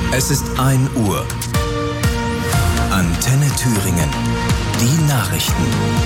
Es ist 1 Uhr. Antenne Thüringen. Die Nachrichten.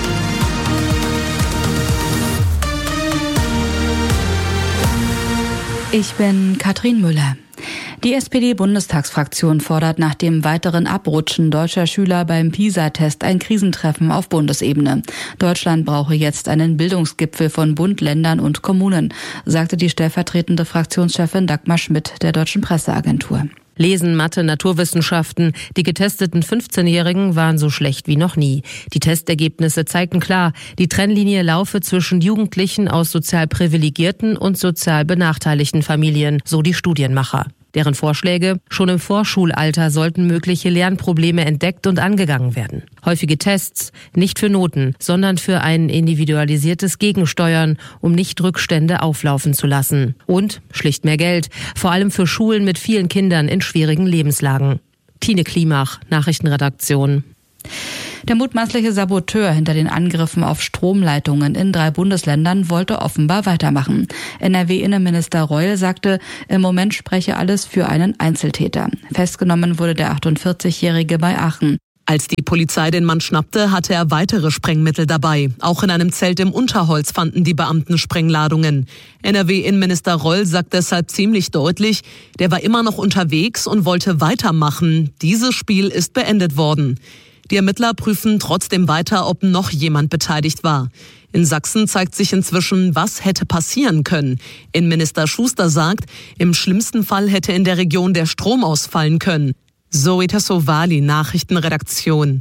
Ich bin Katrin Müller. Die SPD-Bundestagsfraktion fordert nach dem weiteren Abrutschen deutscher Schüler beim PISA-Test ein Krisentreffen auf Bundesebene. Deutschland brauche jetzt einen Bildungsgipfel von Bund, Ländern und Kommunen, sagte die stellvertretende Fraktionschefin Dagmar Schmidt der Deutschen Presseagentur. Lesen, Mathe, Naturwissenschaften. Die getesteten 15-Jährigen waren so schlecht wie noch nie. Die Testergebnisse zeigten klar, die Trennlinie laufe zwischen Jugendlichen aus sozial privilegierten und sozial benachteiligten Familien, so die Studienmacher. Deren Vorschläge: schon im Vorschulalter sollten mögliche Lernprobleme entdeckt und angegangen werden. Häufige Tests, nicht für Noten, sondern für ein individualisiertes Gegensteuern, um nicht Rückstände auflaufen zu lassen. Und schlicht mehr Geld, vor allem für Schulen mit vielen Kindern in schwierigen Lebenslagen. Tine Klimach, Nachrichtenredaktion. Der mutmaßliche Saboteur hinter den Angriffen auf Stromleitungen in 3 Bundesländern wollte offenbar weitermachen. NRW-Innenminister Reul sagte, im Moment spreche alles für einen Einzeltäter. Festgenommen wurde der 48-Jährige bei Aachen. Als die Polizei den Mann schnappte, hatte er weitere Sprengmittel dabei. Auch in einem Zelt im Unterholz fanden die Beamten Sprengladungen. NRW-Innenminister Reul sagt deshalb ziemlich deutlich, der war immer noch unterwegs und wollte weitermachen. Dieses Spiel ist beendet worden. Die Ermittler prüfen trotzdem weiter, ob noch jemand beteiligt war. In Sachsen zeigt sich inzwischen, was hätte passieren können. Innenminister Schuster sagt, im schlimmsten Fall hätte in der Region der Strom ausfallen können. Zoe Tassovali, Nachrichtenredaktion.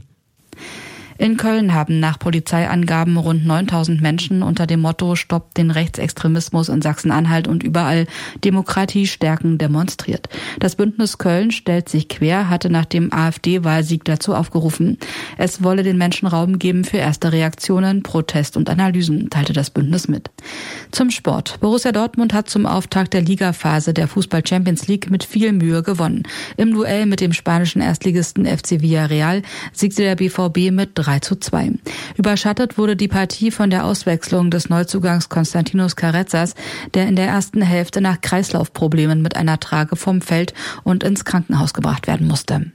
In Köln haben nach Polizeiangaben rund 9.000 Menschen unter dem Motto Stoppt den Rechtsextremismus in Sachsen-Anhalt und überall Demokratie stärken demonstriert. Das Bündnis Köln stellt sich quer, hatte nach dem AfD-Wahlsieg dazu aufgerufen. Es wolle den Menschen Raum geben für erste Reaktionen, Protest und Analysen, teilte das Bündnis mit. Zum Sport. Borussia Dortmund hat zum Auftakt der Ligaphase der Fußball-Champions League mit viel Mühe gewonnen. Im Duell mit dem spanischen Erstligisten FC Villarreal siegte der BVB mit 3:2. Überschattet wurde die Partie von der Auswechslung des Neuzugangs Konstantinos Carrezzas, der in der ersten Hälfte nach Kreislaufproblemen mit einer Trage vom Feld und ins Krankenhaus gebracht werden musste.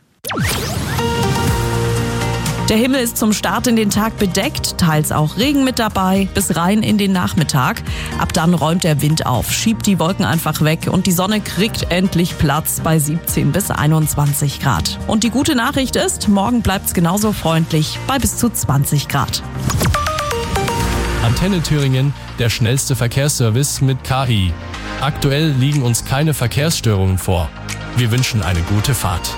Der Himmel ist zum Start in den Tag bedeckt, teils auch Regen mit dabei, bis rein in den Nachmittag. Ab dann räumt der Wind auf, schiebt die Wolken einfach weg und die Sonne kriegt endlich Platz bei 17 bis 21 Grad. Und die gute Nachricht ist, morgen bleibt's genauso freundlich bei bis zu 20 Grad. Antenne Thüringen, der schnellste Verkehrsservice mit KI. Aktuell liegen uns keine Verkehrsstörungen vor. Wir wünschen eine gute Fahrt.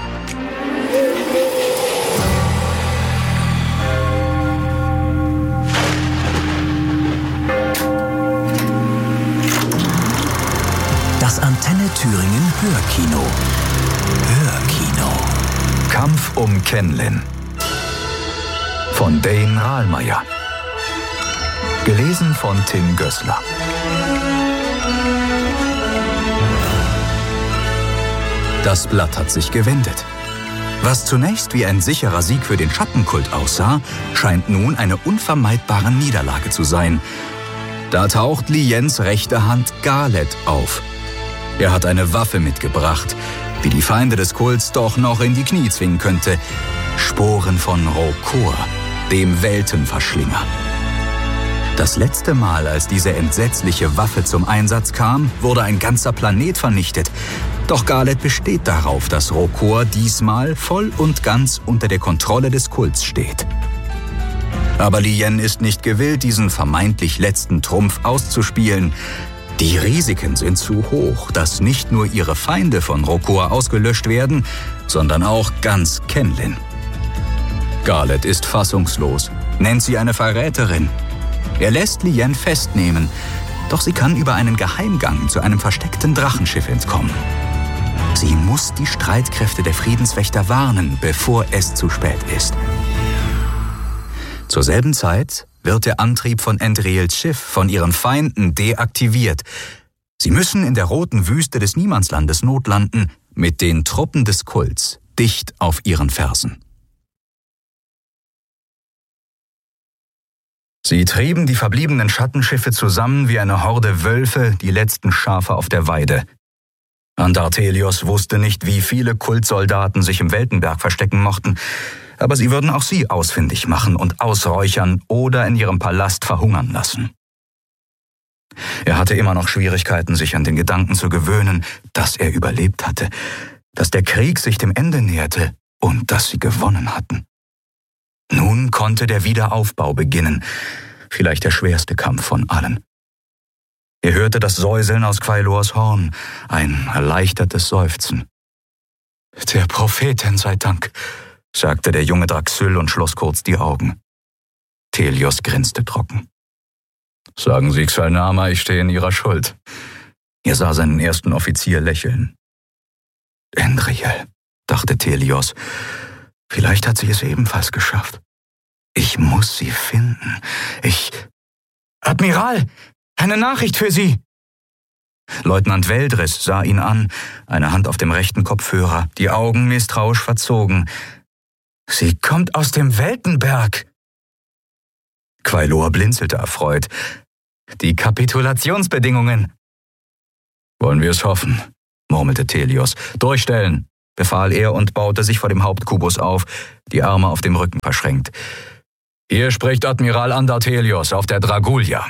Das Antenne Thüringen Hörkino. Hörkino. Kampf um Kenlin. Von Dane Rahlmeier. Gelesen von Tim Gößler. Das Blatt hat sich gewendet. Was zunächst wie ein sicherer Sieg für den Schattenkult aussah, scheint nun eine unvermeidbare Niederlage zu sein. Da taucht Liens rechte Hand Galet auf. Er hat eine Waffe mitgebracht, die die Feinde des Kults doch noch in die Knie zwingen könnte. Sporen von Rokor, dem Weltenverschlinger. Das letzte Mal, als diese entsetzliche Waffe zum Einsatz kam, wurde ein ganzer Planet vernichtet. Doch Galet besteht darauf, dass Rokor diesmal voll und ganz unter der Kontrolle des Kults steht. Aber Lien ist nicht gewillt, diesen vermeintlich letzten Trumpf auszuspielen. Die Risiken sind zu hoch, dass nicht nur ihre Feinde von Rokor ausgelöscht werden, sondern auch ganz Kenlin. Galet ist fassungslos, nennt sie eine Verräterin. Er lässt Lien festnehmen, doch sie kann über einen Geheimgang zu einem versteckten Drachenschiff entkommen. Sie muss die Streitkräfte der Friedenswächter warnen, bevor es zu spät ist. Zur selben Zeit wird der Antrieb von Endriels Schiff von ihren Feinden deaktiviert. Sie müssen in der roten Wüste des Niemandslandes notlanden, mit den Truppen des Kults dicht auf ihren Fersen. Sie trieben die verbliebenen Schattenschiffe zusammen wie eine Horde Wölfe, die letzten Schafe auf der Weide. Andartelios wusste nicht, wie viele Kultsoldaten sich im Weltenberg verstecken mochten, aber sie würden auch sie ausfindig machen und ausräuchern oder in ihrem Palast verhungern lassen. Er hatte immer noch Schwierigkeiten, sich an den Gedanken zu gewöhnen, dass er überlebt hatte, dass der Krieg sich dem Ende näherte und dass sie gewonnen hatten. Nun konnte der Wiederaufbau beginnen, vielleicht der schwerste Kampf von allen. Er hörte das Säuseln aus Quailors Horn, ein erleichtertes Seufzen. »Der Prophetin sei Dank«, sagte der junge Draxyl und schloss kurz die Augen. Telios grinste trocken. »Sagen Sie Xalnama, ich stehe in Ihrer Schuld.« Er sah seinen ersten Offizier lächeln. »Endriel«, dachte Telios, »vielleicht hat sie es ebenfalls geschafft. Ich muss sie finden. »Admiral, eine Nachricht für Sie!« Leutnant Veldris sah ihn an, eine Hand auf dem rechten Kopfhörer, die Augen misstrauisch verzogen. »Sie kommt aus dem Weltenberg!« Quailor blinzelte erfreut. »Die Kapitulationsbedingungen!« »Wollen wir es hoffen«, murmelte Telios. »Durchstellen«, befahl er und baute sich vor dem Hauptkubus auf, die Arme auf dem Rücken verschränkt. »Hier spricht Admiral Andartelios auf der Dragulia.«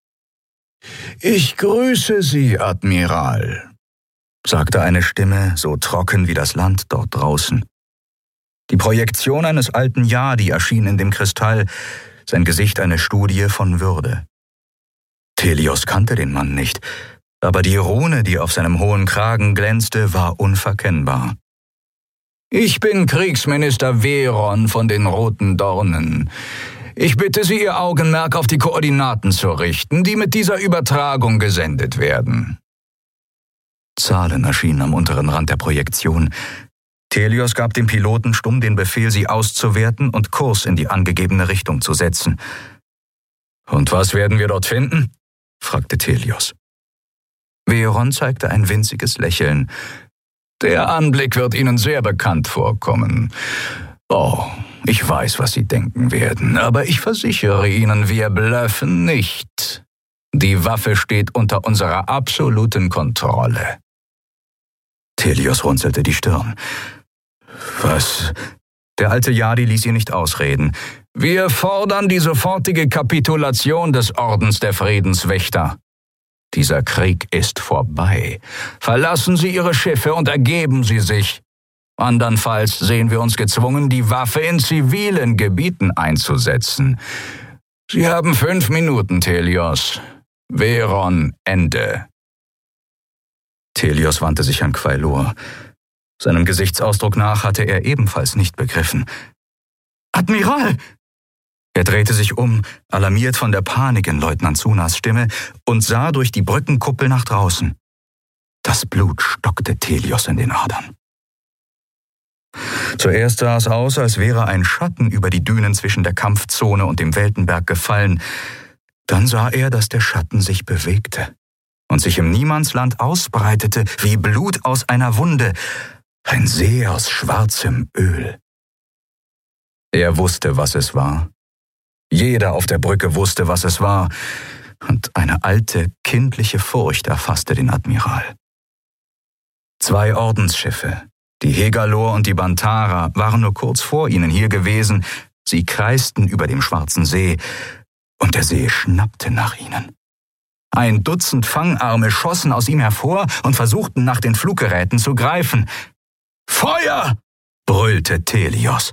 »Ich grüße Sie, Admiral«, sagte eine Stimme, so trocken wie das Land dort draußen. Die Projektion eines alten Yadi erschien in dem Kristall, sein Gesicht eine Studie von Würde. Telios kannte den Mann nicht, aber die Rune, die auf seinem hohen Kragen glänzte, war unverkennbar. »Ich bin Kriegsminister Veron von den Roten Dornen. Ich bitte Sie, Ihr Augenmerk auf die Koordinaten zu richten, die mit dieser Übertragung gesendet werden.« Zahlen erschienen am unteren Rand der Projektion. Telios gab dem Piloten stumm den Befehl, sie auszuwerten und Kurs in die angegebene Richtung zu setzen. »Und was werden wir dort finden?« fragte Telios. Veron zeigte ein winziges Lächeln. »Der Anblick wird Ihnen sehr bekannt vorkommen. Oh, ich weiß, was Sie denken werden, aber ich versichere Ihnen, wir blöffen nicht. Die Waffe steht unter unserer absoluten Kontrolle.« Telios runzelte die Stirn. »Was?« Der alte Yadi ließ ihn nicht ausreden. »Wir fordern die sofortige Kapitulation des Ordens der Friedenswächter. Dieser Krieg ist vorbei. Verlassen Sie Ihre Schiffe und ergeben Sie sich. Andernfalls sehen wir uns gezwungen, die Waffe in zivilen Gebieten einzusetzen. Sie haben 5 Minuten, Telios. Veron, Ende.« Telios wandte sich an Quailor. Seinem Gesichtsausdruck nach hatte er ebenfalls nicht begriffen. »Admiral!« Er drehte sich um, alarmiert von der Panik in Leutnant Sunas Stimme, und sah durch die Brückenkuppel nach draußen. Das Blut stockte Telios in den Adern. Zuerst sah es aus, als wäre ein Schatten über die Dünen zwischen der Kampfzone und dem Weltenberg gefallen. Dann sah er, dass der Schatten sich bewegte und sich im Niemandsland ausbreitete wie Blut aus einer Wunde, ein See aus schwarzem Öl. Er wusste, was es war. Jeder auf der Brücke wusste, was es war, und eine alte, kindliche Furcht erfasste den Admiral. 2 Ordensschiffe, die Hegalor und die Bantara, waren nur kurz vor ihnen hier gewesen. Sie kreisten über dem Schwarzen See, und der See schnappte nach ihnen. 1 Dutzend Fangarme schossen aus ihm hervor und versuchten, nach den Fluggeräten zu greifen. »Feuer!« brüllte Telios.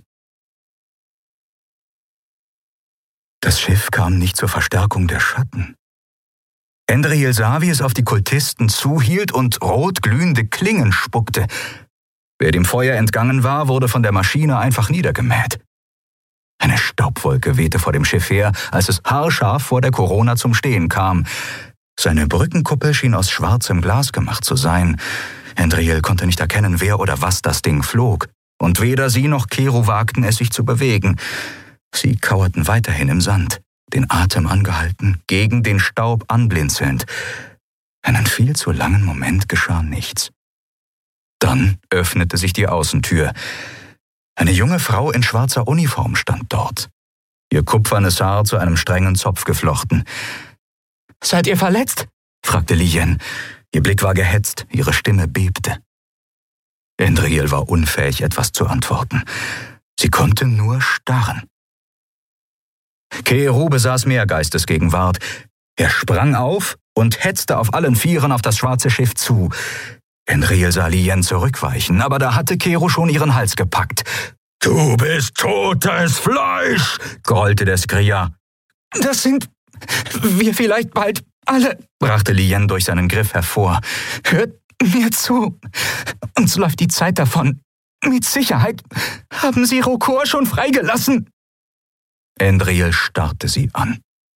Das Schiff kam nicht zur Verstärkung der Schatten. Endriel sah, wie es auf die Kultisten zuhielt und rot glühende Klingen spuckte. Wer dem Feuer entgangen war, wurde von der Maschine einfach niedergemäht. Eine Staubwolke wehte vor dem Schiff her, als es haarscharf vor der Korona zum Stehen kam. Seine Brückenkuppel schien aus schwarzem Glas gemacht zu sein. Endriel konnte nicht erkennen, wer oder was das Ding flog. Und weder sie noch Kero wagten es, sich zu bewegen. Sie kauerten weiterhin im Sand, den Atem angehalten, gegen den Staub anblinzelnd. Einen viel zu langen Moment geschah nichts. Dann öffnete sich die Außentür. Eine junge Frau in schwarzer Uniform stand dort, ihr kupfernes Haar zu einem strengen Zopf geflochten. »Seid ihr verletzt?« fragte Lien. Ihr Blick war gehetzt, ihre Stimme bebte. Endriel war unfähig, etwas zu antworten. Sie konnte nur starren. Keeru besaß mehr Geistesgegenwart. Er sprang auf und hetzte auf allen Vieren auf das schwarze Schiff zu. Endriel sah Lien zurückweichen, aber da hatte Keeru schon ihren Hals gepackt. »Du bist totes Fleisch«, grollte der Skria. »Das sind wir vielleicht bald alle«, brachte Lien durch seinen Griff hervor. »Hört mir zu. Uns läuft die Zeit davon. Mit Sicherheit haben Sie Rokor schon freigelassen.« Endriel starrte sie an.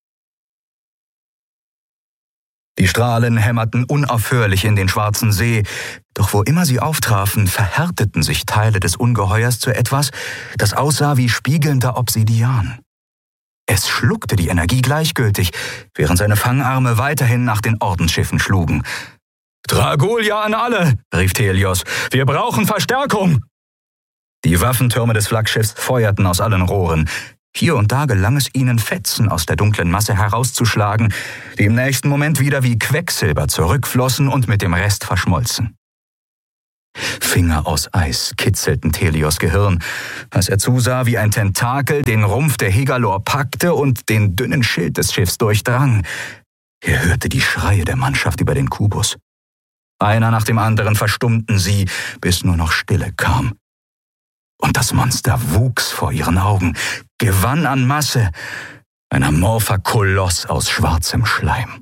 Die Strahlen hämmerten unaufhörlich in den schwarzen See, doch wo immer sie auftrafen, verhärteten sich Teile des Ungeheuers zu etwas, das aussah wie spiegelnder Obsidian. Es schluckte die Energie gleichgültig, während seine Fangarme weiterhin nach den Ordensschiffen schlugen. »Dragolia an alle«, rief Thelios, »wir brauchen Verstärkung!« Die Waffentürme des Flaggschiffs feuerten aus allen Rohren. Hier und da gelang es ihnen, Fetzen aus der dunklen Masse herauszuschlagen, die im nächsten Moment wieder wie Quecksilber zurückflossen und mit dem Rest verschmolzen. Finger aus Eis kitzelten Thelios Gehirn, als er zusah, wie ein Tentakel den Rumpf der Hegalor packte und den dünnen Schild des Schiffs durchdrang. Er hörte die Schreie der Mannschaft über den Kubus. Einer nach dem anderen verstummten sie, bis nur noch Stille kam. Und das Monster wuchs vor ihren Augen, gewann an Masse, ein amorpher Koloss aus schwarzem Schleim.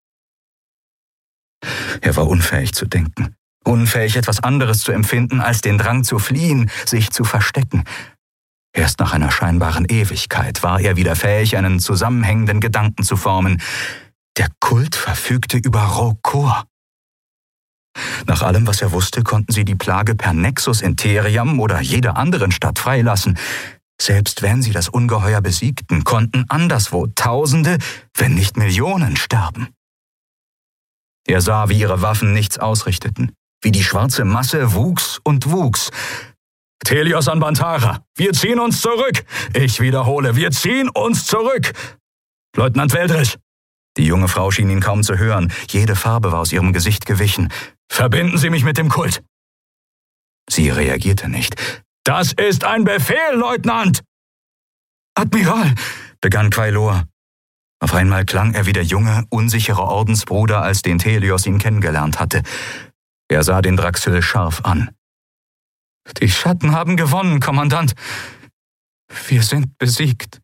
Er war unfähig zu denken, unfähig etwas anderes zu empfinden als den Drang zu fliehen, sich zu verstecken. Erst nach einer scheinbaren Ewigkeit war er wieder fähig, einen zusammenhängenden Gedanken zu formen. Der Kult verfügte über Rokor. Nach allem, was er wusste, konnten sie die Plage per Nexus in Theriam oder jeder anderen Stadt freilassen. Selbst wenn sie das Ungeheuer besiegten, konnten anderswo Tausende, wenn nicht Millionen sterben. Er sah, wie ihre Waffen nichts ausrichteten, wie die schwarze Masse wuchs und wuchs. »Thelios an Bantara, wir ziehen uns zurück! Ich wiederhole, wir ziehen uns zurück! Leutnant Veldrich!« Die junge Frau schien ihn kaum zu hören, jede Farbe war aus ihrem Gesicht gewichen. »Verbinden Sie mich mit dem Kult!« Sie reagierte nicht. »Das ist ein Befehl, Leutnant!« »Admiral«, begann Quailor. Auf einmal klang er wie der junge, unsichere Ordensbruder, als den Thelios ihn kennengelernt hatte. Er sah den Draxil scharf an. »Die Schatten haben gewonnen, Kommandant. Wir sind besiegt.«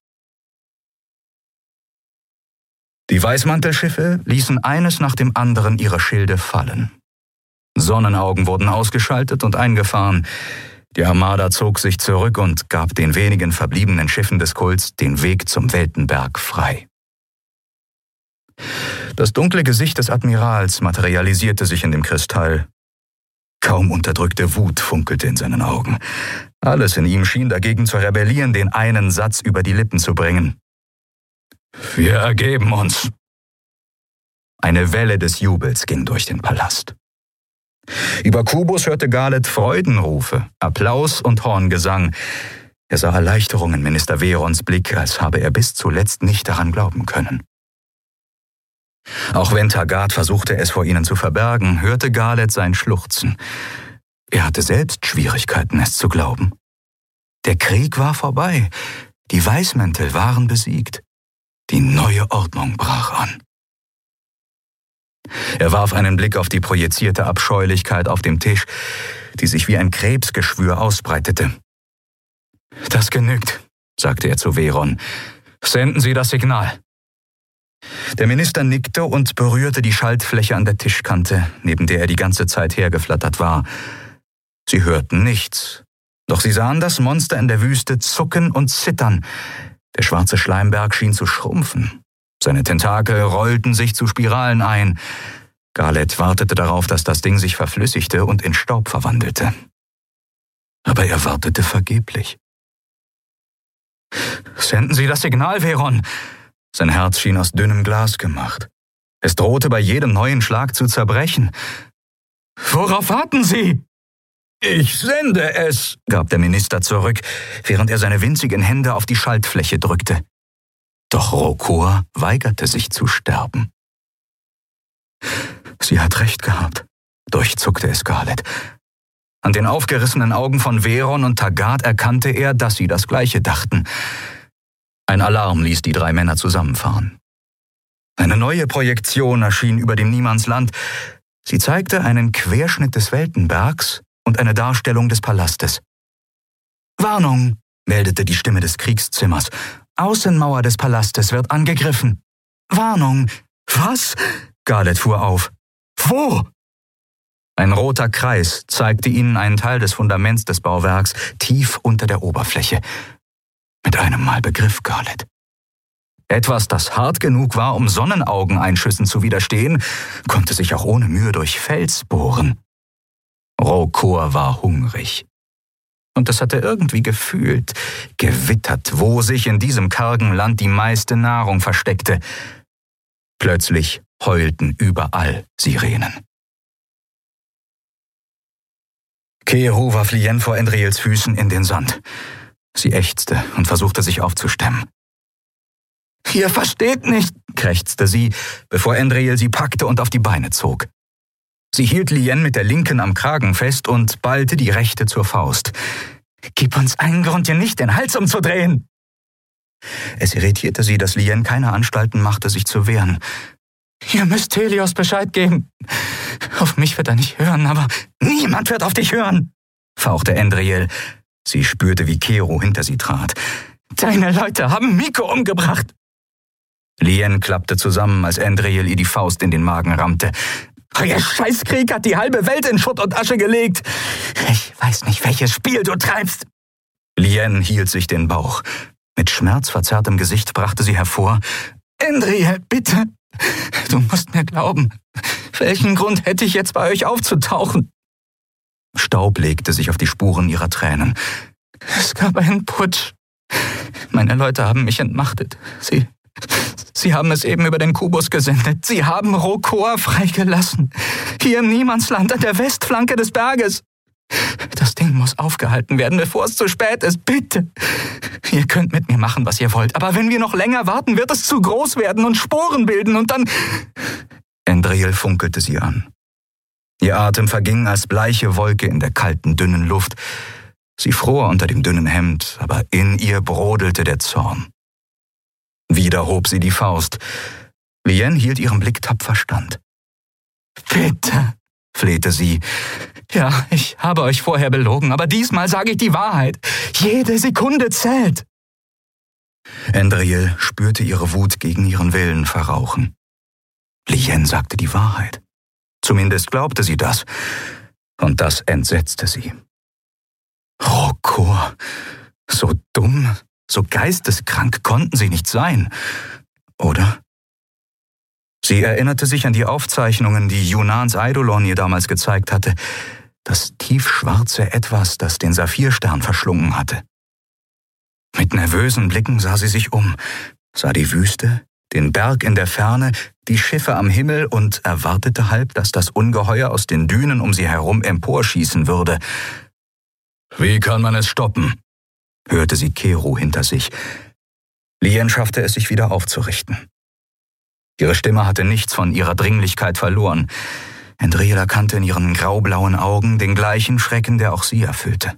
Die Weißmantelschiffe ließen eines nach dem anderen ihre Schilde fallen. Sonnenaugen wurden ausgeschaltet und eingefahren. Die Armada zog sich zurück und gab den wenigen verbliebenen Schiffen des Kults den Weg zum Weltenberg frei. Das dunkle Gesicht des Admirals materialisierte sich in dem Kristall. Kaum unterdrückte Wut funkelte in seinen Augen. Alles in ihm schien dagegen zu rebellieren, den einen Satz über die Lippen zu bringen. »Wir ergeben uns.« Eine Welle des Jubels ging durch den Palast. Über Kubus hörte Galet Freudenrufe, Applaus und Horngesang. Er sah Erleichterung in Minister Verons Blick, als habe er bis zuletzt nicht daran glauben können. Auch wenn Taggart versuchte, es vor ihnen zu verbergen, hörte Galet sein Schluchzen. Er hatte selbst Schwierigkeiten, es zu glauben. Der Krieg war vorbei, die Weißmäntel waren besiegt. Die neue Ordnung brach an. Er warf einen Blick auf die projizierte Abscheulichkeit auf dem Tisch, die sich wie ein Krebsgeschwür ausbreitete. »Das genügt«, sagte er zu Veron. »Senden Sie das Signal.« Der Minister nickte und berührte die Schaltfläche an der Tischkante, neben der er die ganze Zeit hergeflattert war. Sie hörten nichts, doch sie sahen das Monster in der Wüste zucken und zittern. Der schwarze Schleimberg schien zu schrumpfen. Seine Tentakel rollten sich zu Spiralen ein. Galet wartete darauf, dass das Ding sich verflüssigte und in Staub verwandelte. Aber er wartete vergeblich. »Senden Sie das Signal, Veron!« Sein Herz schien aus dünnem Glas gemacht. Es drohte bei jedem neuen Schlag zu zerbrechen. »Worauf warten Sie?« »Ich sende es«, gab der Minister zurück, während er seine winzigen Hände auf die Schaltfläche drückte. Doch Rokor weigerte sich zu sterben. Sie hat recht gehabt, durchzuckte es Scarlett. An den aufgerissenen Augen von Veron und Taggart erkannte er, dass sie das Gleiche dachten. Ein Alarm ließ die 3 Männer zusammenfahren. Eine neue Projektion erschien über dem Niemandsland. Sie zeigte einen Querschnitt des Weltenbergs und eine Darstellung des Palastes. »Warnung«, meldete die Stimme des Kriegszimmers. »Außenmauer des Palastes wird angegriffen.« »Warnung!« »Was?« Scarlett fuhr auf. »Wo?« Ein roter Kreis zeigte ihnen einen Teil des Fundaments des Bauwerks tief unter der Oberfläche. Mit einem Mal begriff Scarlett. Etwas, das hart genug war, um Sonnenaugeneinschüssen zu widerstehen, konnte sich auch ohne Mühe durch Fels bohren. Rokor war hungrig. Und es hatte irgendwie gefühlt, gewittert, wo sich in diesem kargen Land die meiste Nahrung versteckte. Plötzlich heulten überall Sirenen. Keru warf Lien vor Endriels Füßen in den Sand. Sie ächzte und versuchte sich aufzustemmen. »Ihr versteht nicht«, krächzte sie, bevor Endriel sie packte und auf die Beine zog. Sie hielt Lien mit der linken am Kragen fest und ballte die rechte zur Faust. »Gib uns einen Grund, dir nicht den Hals umzudrehen!« Es irritierte sie, dass Lien keine Anstalten machte, sich zu wehren. »Ihr müsst Helios Bescheid geben. Auf mich wird er nicht hören, aber niemand wird auf dich hören«, fauchte Endriel. Sie spürte, wie Keru hinter sie trat. »Deine Leute haben Miko umgebracht!« Lien klappte zusammen, als Endriel ihr die Faust in den Magen rammte. »Euer Scheißkrieg hat die halbe Welt in Schutt und Asche gelegt. Ich weiß nicht, welches Spiel du treibst.« Lien hielt sich den Bauch. Mit schmerzverzerrtem Gesicht brachte sie hervor. »Endriel, bitte, du musst mir glauben. Welchen Grund hätte ich jetzt bei euch aufzutauchen?« Staub legte sich auf die Spuren ihrer Tränen. »Es gab einen Putsch. Meine Leute haben mich entmachtet. Sie haben es eben über den Kubus gesendet. Sie haben Rokor freigelassen. Hier im Niemandsland an der Westflanke des Berges. Das Ding muss aufgehalten werden, bevor es zu spät ist. Bitte. Ihr könnt mit mir machen, was ihr wollt. Aber wenn wir noch länger warten, wird es zu groß werden und Sporen bilden und dann...« Endriel funkelte sie an. Ihr Atem verging als bleiche Wolke in der kalten, dünnen Luft. Sie fror unter dem dünnen Hemd, aber in ihr brodelte der Zorn. Wieder hob sie die Faust. Lien hielt ihren Blick tapfer stand. »Bitte«, flehte sie. »Ja, ich habe euch vorher belogen, aber diesmal sage ich die Wahrheit. Jede Sekunde zählt.« Endriel spürte ihre Wut gegen ihren Willen verrauchen. Lien sagte die Wahrheit. Zumindest glaubte sie das. Und das entsetzte sie. Rokor, so dumm, so geisteskrank konnten sie nicht sein, oder? Sie erinnerte sich an die Aufzeichnungen, die Junans Eidolon ihr damals gezeigt hatte. Das tiefschwarze Etwas, das den Saphirstern verschlungen hatte. Mit nervösen Blicken sah sie sich um, sah die Wüste, den Berg in der Ferne, die Schiffe am Himmel und erwartete halb, dass das Ungeheuer aus den Dünen um sie herum emporschießen würde. »Wie kann man es stoppen?« hörte sie Keru hinter sich. Lien schaffte es, sich wieder aufzurichten. Ihre Stimme hatte nichts von ihrer Dringlichkeit verloren. Endriel erkannte in ihren graublauen Augen den gleichen Schrecken, der auch sie erfüllte.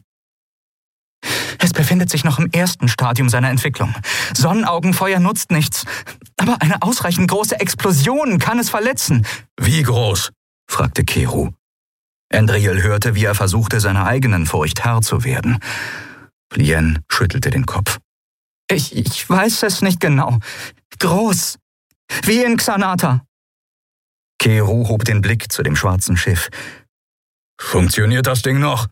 »Es befindet sich noch im ersten Stadium seiner Entwicklung. Sonnenaugenfeuer nutzt nichts. Aber eine ausreichend große Explosion kann es verletzen.« »Wie groß?« fragte Keru. Endriel hörte, wie er versuchte, seiner eigenen Furcht Herr zu werden. Lien schüttelte den Kopf. Ich weiß es nicht genau. Groß. Wie in Xanata.« Keru hob den Blick zu dem schwarzen Schiff. »Funktioniert das Ding noch?«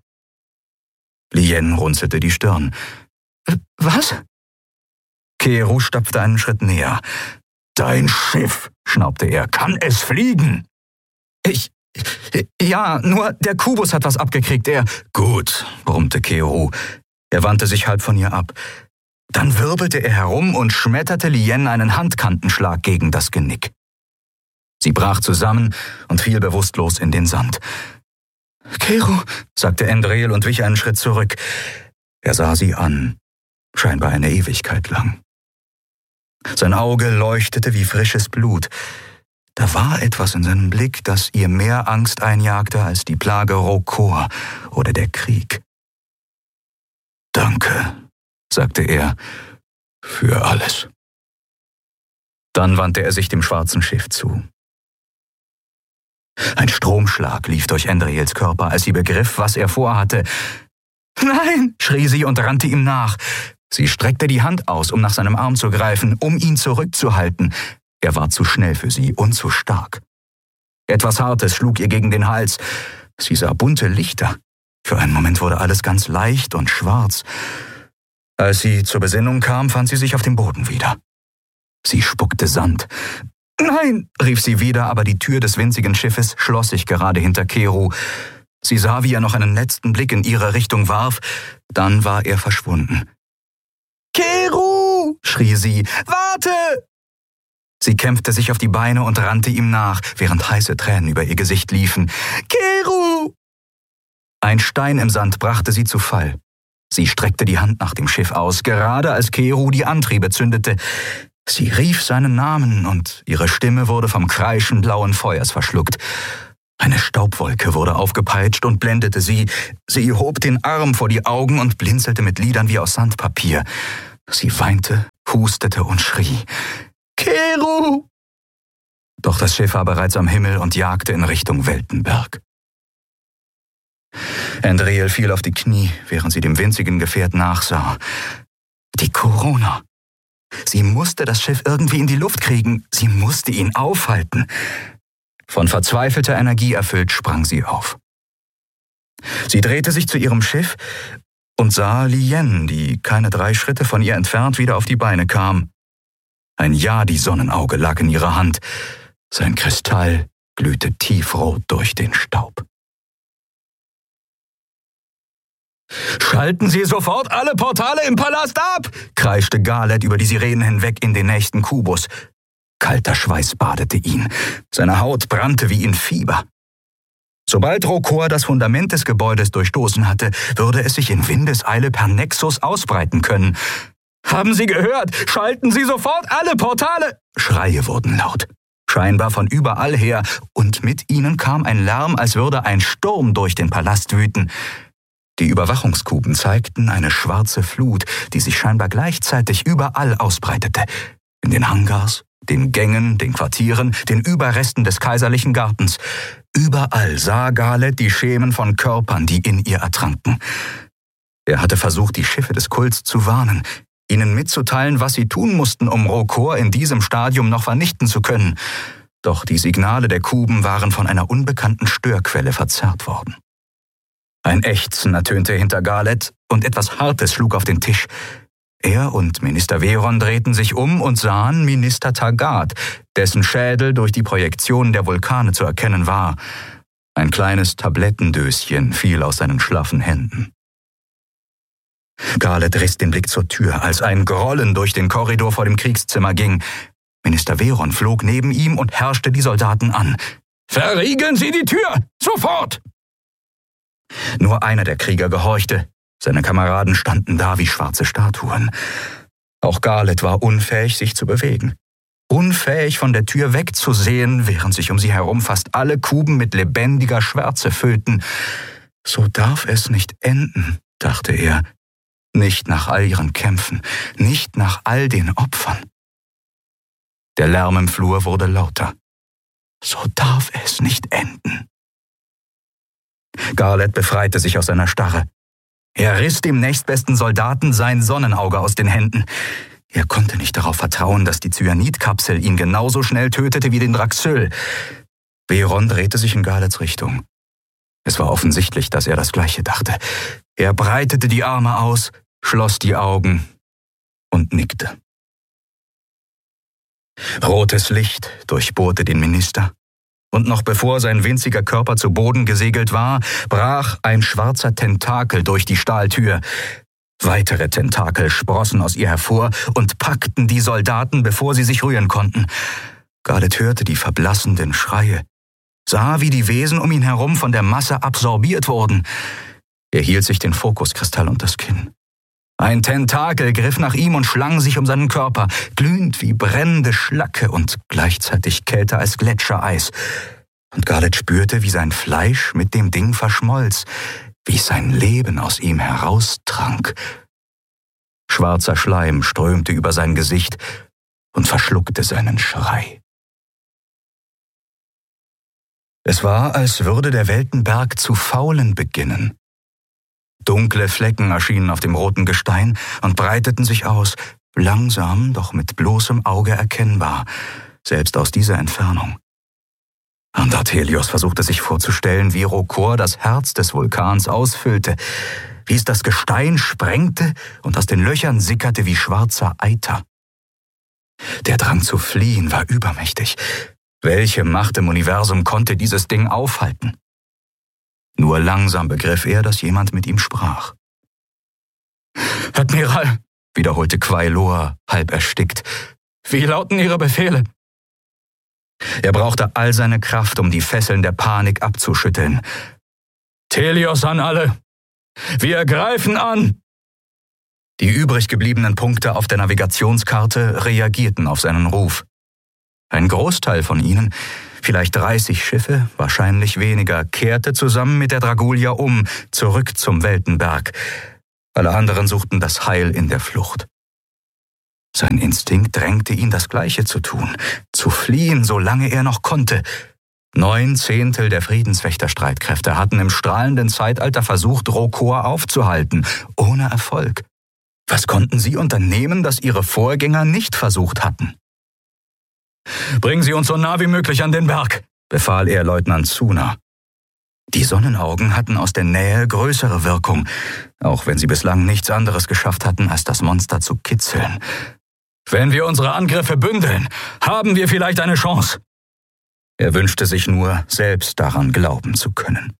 Lien runzelte die Stirn. »Was?« Keru stapfte einen Schritt näher. »Dein Schiff«, schnaubte er, »kann es fliegen?« Ja, nur der Kubus hat was abgekriegt, er...« »Gut«, brummte Keru. Er wandte sich halb von ihr ab. Dann wirbelte er herum und schmetterte Lien einen Handkantenschlag gegen das Genick. Sie brach zusammen und fiel bewusstlos in den Sand. »Keru«, sagte Endriel und wich einen Schritt zurück. Er sah sie an, scheinbar eine Ewigkeit lang. Sein Auge leuchtete wie frisches Blut. Da war etwas in seinem Blick, das ihr mehr Angst einjagte als die Plage Rokor oder der Krieg. »Danke«, sagte er, »für alles.« Dann wandte er sich dem schwarzen Schiff zu. Ein Stromschlag lief durch Andriels Körper, als sie begriff, was er vorhatte. »Nein«, schrie sie und rannte ihm nach. Sie streckte die Hand aus, um nach seinem Arm zu greifen, um ihn zurückzuhalten. Er war zu schnell für sie und zu stark. Etwas Hartes schlug ihr gegen den Hals. Sie sah bunte Lichter. Für einen Moment wurde alles ganz leicht und schwarz. Als sie zur Besinnung kam, fand sie sich auf dem Boden wieder. Sie spuckte Sand. »Nein«, rief sie wieder, aber die Tür des winzigen Schiffes schloss sich gerade hinter Keru. Sie sah, wie er noch einen letzten Blick in ihre Richtung warf. Dann war er verschwunden. »Keru«, schrie sie, »warte!« Sie kämpfte sich auf die Beine und rannte ihm nach, während heiße Tränen über ihr Gesicht liefen. »Keru!« Ein Stein im Sand brachte sie zu Fall. Sie streckte die Hand nach dem Schiff aus, gerade als Keru die Antriebe zündete. Sie rief seinen Namen und ihre Stimme wurde vom Kreischen blauen Feuers verschluckt. Eine Staubwolke wurde aufgepeitscht und blendete sie. Sie hob den Arm vor die Augen und blinzelte mit Lidern wie aus Sandpapier. Sie weinte, hustete und schrie. »Keru!« Doch das Schiff war bereits am Himmel und jagte in Richtung Weltenberg. Andriel fiel auf die Knie, während sie dem winzigen Gefährt nachsah. Die Corona. Sie musste das Schiff irgendwie in die Luft kriegen. Sie musste ihn aufhalten. Von verzweifelter Energie erfüllt sprang sie auf. Sie drehte sich zu ihrem Schiff und sah Lien, die keine 3 Schritte von ihr entfernt wieder auf die Beine kam. Ein Yadi-Sonnenauge lag in ihrer Hand. Sein Kristall glühte tiefrot durch den Staub. »Schalten Sie sofort alle Portale im Palast ab«, kreischte Galet über die Sirenen hinweg in den nächsten Kubus. Kalter Schweiß badete ihn. Seine Haut brannte wie in Fieber. Sobald Rokor das Fundament des Gebäudes durchstoßen hatte, würde es sich in Windeseile per Nexus ausbreiten können. »Haben Sie gehört? Schalten Sie sofort alle Portale!« Schreie wurden laut. Scheinbar von überall her, und mit ihnen kam ein Lärm, als würde ein Sturm durch den Palast wüten. Die Überwachungskuben zeigten eine schwarze Flut, die sich scheinbar gleichzeitig überall ausbreitete. In den Hangars, den Gängen, den Quartieren, den Überresten des kaiserlichen Gartens. Überall sah Galet die Schemen von Körpern, die in ihr ertranken. Er hatte versucht, die Schiffe des Kults zu warnen, ihnen mitzuteilen, was sie tun mussten, um Rokor in diesem Stadium noch vernichten zu können. Doch die Signale der Kuben waren von einer unbekannten Störquelle verzerrt worden. Ein Ächzen ertönte hinter Galet und etwas Hartes schlug auf den Tisch. Er und Minister Veron drehten sich um und sahen Minister Taggart, dessen Schädel durch die Projektion der Vulkane zu erkennen war. Ein kleines Tablettendöschen fiel aus seinen schlaffen Händen. Galet riss den Blick zur Tür, als ein Grollen durch den Korridor vor dem Kriegszimmer ging. Minister Veron flog neben ihm und herrschte die Soldaten an. »Verriegeln Sie die Tür! Sofort!« Nur einer der Krieger gehorchte. Seine Kameraden standen da wie schwarze Statuen. Auch Galet war unfähig, sich zu bewegen. Unfähig, von der Tür wegzusehen, während sich um sie herum fast alle Kuben mit lebendiger Schwärze füllten. So darf es nicht enden, dachte er. Nicht nach all ihren Kämpfen, nicht nach all den Opfern. Der Lärm im Flur wurde lauter. So darf es nicht enden. Galet befreite sich aus seiner Starre. Er riss dem nächstbesten Soldaten sein Sonnenauge aus den Händen. Er konnte nicht darauf vertrauen, dass die Cyanidkapsel ihn genauso schnell tötete wie den Draxyl. Veron drehte sich in Galets Richtung. Es war offensichtlich, dass er das Gleiche dachte. Er breitete die Arme aus, schloss die Augen und nickte. Rotes Licht durchbohrte den Minister. Und noch bevor sein winziger Körper zu Boden gesegelt war, brach ein schwarzer Tentakel durch die Stahltür. Weitere Tentakel sprossen aus ihr hervor und packten die Soldaten, bevor sie sich rühren konnten. Galet hörte die verblassenden Schreie, sah, wie die Wesen um ihn herum von der Masse absorbiert wurden. Er hielt sich den Fokuskristall unter das Kinn. Ein Tentakel griff nach ihm und schlang sich um seinen Körper, glühend wie brennende Schlacke und gleichzeitig kälter als Gletschereis. Und Garlet spürte, wie sein Fleisch mit dem Ding verschmolz, wie sein Leben aus ihm heraustrank. Schwarzer Schleim strömte über sein Gesicht und verschluckte seinen Schrei. Es war, als würde der Weltenberg zu faulen beginnen. Dunkle Flecken erschienen auf dem roten Gestein und breiteten sich aus, langsam, doch mit bloßem Auge erkennbar, selbst aus dieser Entfernung. Und Artelios versuchte sich vorzustellen, wie Rokor das Herz des Vulkans ausfüllte, wie es das Gestein sprengte und aus den Löchern sickerte wie schwarzer Eiter. Der Drang zu fliehen war übermächtig. Welche Macht im Universum konnte dieses Ding aufhalten? Nur langsam begriff er, dass jemand mit ihm sprach. »Admiral«, wiederholte Quailor, halb erstickt, »wie lauten Ihre Befehle?« Er brauchte all seine Kraft, um die Fesseln der Panik abzuschütteln. »Telios an alle! Wir greifen an!« Die übrig gebliebenen Punkte auf der Navigationskarte reagierten auf seinen Ruf. Ein Großteil von ihnen, vielleicht 30 Schiffe, wahrscheinlich weniger, kehrte zusammen mit der Dragulia um, zurück zum Weltenberg. Alle anderen suchten das Heil in der Flucht. Sein Instinkt drängte ihn, das Gleiche zu tun, zu fliehen, solange er noch konnte. 9/10 der Friedenswächterstreitkräfte hatten im strahlenden Zeitalter versucht, Rokor aufzuhalten, ohne Erfolg. Was konnten sie unternehmen, das ihre Vorgänger nicht versucht hatten? »Bringen Sie uns so nah wie möglich an den Berg«, befahl er Leutnant Zuna. Die Sonnenaugen hatten aus der Nähe größere Wirkung, auch wenn sie bislang nichts anderes geschafft hatten, als das Monster zu kitzeln. »Wenn wir unsere Angriffe bündeln, haben wir vielleicht eine Chance.« Er wünschte sich nur, selbst daran glauben zu können.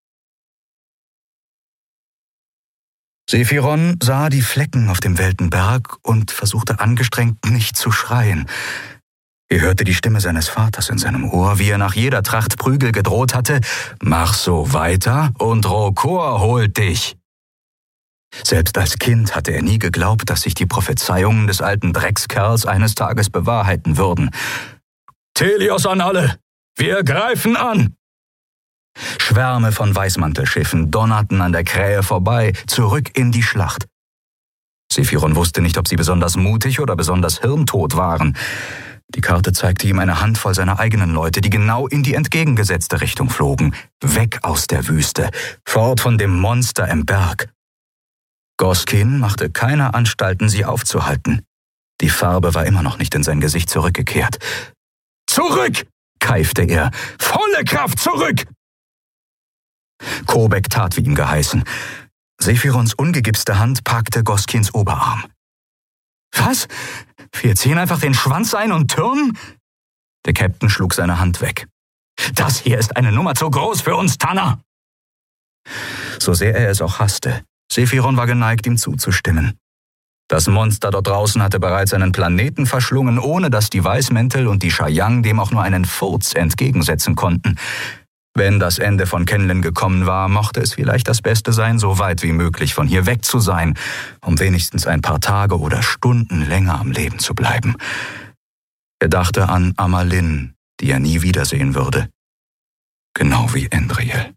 Sephiron sah die Flecken auf dem Weltenberg und versuchte angestrengt, nicht zu schreien. Er hörte die Stimme seines Vaters in seinem Ohr, wie er nach jeder Tracht Prügel gedroht hatte: »Mach so weiter und Rokor holt dich!« Selbst als Kind hatte er nie geglaubt, dass sich die Prophezeiungen des alten Dreckskerls eines Tages bewahrheiten würden. »Telios an alle! Wir greifen an!« Schwärme von Weißmantelschiffen donnerten an der Krähe vorbei, zurück in die Schlacht. Sephiron wusste nicht, ob sie besonders mutig oder besonders hirntot waren. Die Karte zeigte ihm eine Handvoll seiner eigenen Leute, die genau in die entgegengesetzte Richtung flogen, weg aus der Wüste, fort von dem Monster im Berg. Goskin machte keine Anstalten, sie aufzuhalten. Die Farbe war immer noch nicht in sein Gesicht zurückgekehrt. »Zurück!« keifte er. »Volle Kraft zurück!« Kobek tat, wie ihm geheißen. Sephirons ungegipste Hand packte Goskins Oberarm. »Was? Wir ziehen einfach den Schwanz ein und türmen?« Der Captain schlug seine Hand weg. »Das hier ist eine Nummer zu groß für uns, Tanner!« So sehr er es auch hasste, Sephiron war geneigt, ihm zuzustimmen. Das Monster dort draußen hatte bereits einen Planeten verschlungen, ohne dass die Weißmäntel und die Shayang dem auch nur einen Furz entgegensetzen konnten. Wenn das Ende von Kenlin gekommen war, mochte es vielleicht das Beste sein, so weit wie möglich von hier weg zu sein, um wenigstens ein paar Tage oder Stunden länger am Leben zu bleiben. Er dachte an Amalin, die er nie wiedersehen würde. Genau wie Endriel.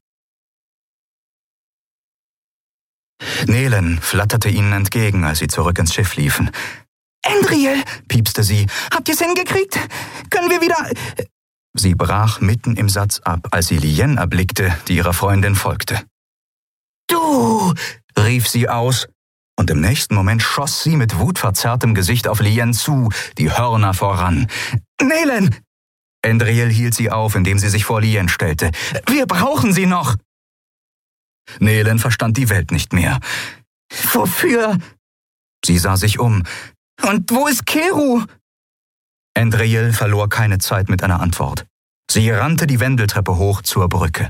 Nelen flatterte ihnen entgegen, als sie zurück ins Schiff liefen. »Endriel«, piepste sie, »habt ihr's hingekriegt? Können wir wieder...« Sie brach mitten im Satz ab, als sie Lien erblickte, die ihrer Freundin folgte. »Du«, rief sie aus, und im nächsten Moment schoss sie mit wutverzerrtem Gesicht auf Lien zu, die Hörner voran. »Nelen!« Endriel hielt sie auf, indem sie sich vor Lien stellte. »Wir brauchen sie noch!« Nelen verstand die Welt nicht mehr. »Wofür?« Sie sah sich um. »Und wo ist Keru?« Endriel verlor keine Zeit mit einer Antwort. Sie rannte die Wendeltreppe hoch zur Brücke.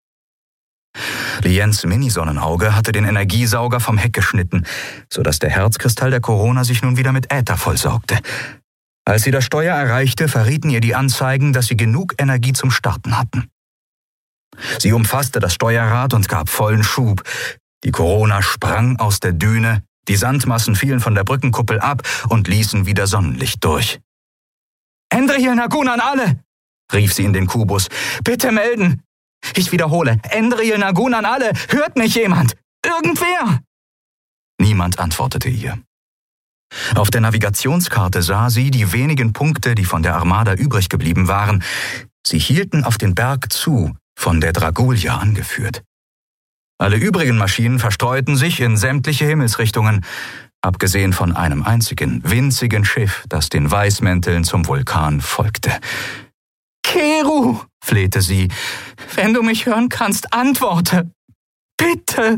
Liens Mini-Sonnenauge hatte den Energiesauger vom Heck geschnitten, sodass der Herzkristall der Corona sich nun wieder mit Äther vollsaugte. Als sie das Steuer erreichte, verrieten ihr die Anzeigen, dass sie genug Energie zum Starten hatten. Sie umfasste das Steuerrad und gab vollen Schub. Die Corona sprang aus der Düne, Die Sandmassen fielen von der Brückenkuppel ab und ließen wieder Sonnenlicht durch. »Endriel Nagun an alle«, rief sie in den Kubus. »Bitte melden! Ich wiederhole, Endriel Nagun an alle! Hört mich jemand? Irgendwer!« Niemand antwortete ihr. Auf der Navigationskarte sah sie die wenigen Punkte, die von der Armada übrig geblieben waren. Sie hielten auf den Berg zu, von der Dragulja angeführt. Alle übrigen Maschinen verstreuten sich in sämtliche Himmelsrichtungen, abgesehen von einem einzigen, winzigen Schiff, das den Weißmänteln zum Vulkan folgte. »Keru«, flehte sie, »wenn du mich hören kannst, antworte! Bitte!«